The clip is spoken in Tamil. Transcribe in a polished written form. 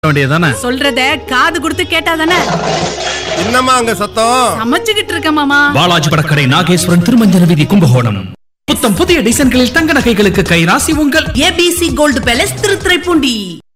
சொல்றத காது கொடுத்து கேட்டாதானே. என்னம்மா அங்க சத்தம்? சமைச்சுக்கிட்டு இருக்க மாமா. பாலாஜி படக்கடை, நாகேஸ்வரன், திருமஞ்சன வீதி, கும்பகோணம். புத்தம் புதிய டிசைன்களில் தங்க நகைகளுக்கு கைராசி உங்கள் ஏபிசி கோல்டு பேலஸ் திருத்துறைப்பூண்டி.